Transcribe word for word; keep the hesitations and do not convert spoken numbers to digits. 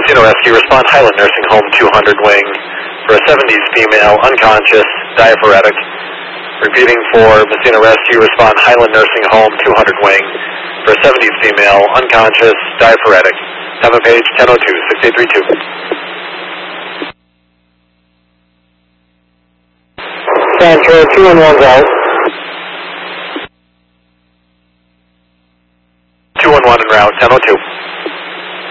Messina Rescue, respond Highland Nursing Home two hundred wing for a seventies female, unconscious, diaphoretic. Repeating for Messina Rescue, respond Highland Nursing Home two hundred wing for a seventies female, unconscious, diaphoretic. Have a page ten oh two, six eight three two. Transfer two one one's out. two one one en route, ten oh two.